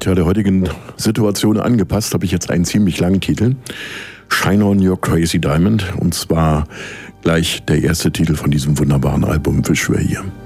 der heutigen Situation angepasst, habe ich jetzt einen ziemlich langen Titel. Shine on Your Crazy Diamond. Und zwar gleich der erste Titel von diesem wunderbaren Album Wish Were Here.